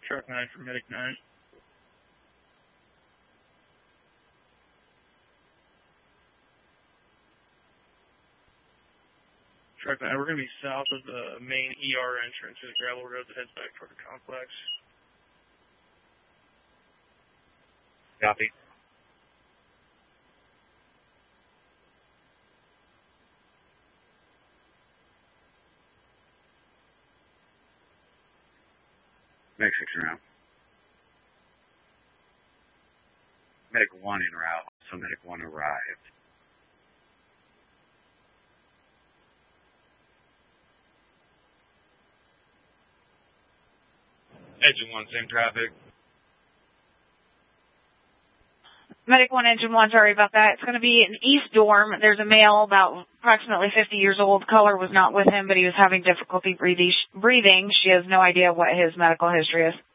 Truck 9 for Medic 9. Truck 9, we're going to be south of the main ER entrance to the gravel road that heads back toward the complex. Copy. Medic 6 around. Medic 1 en route, so Medic 1 arrived. Engine 1, same traffic. Medic 1, Engine 1, sorry about that. It's going to be an East Dorm. There's a male about approximately 50 years old. Color was not with him, but he was having difficulty breathing. She has no idea what his medical history is.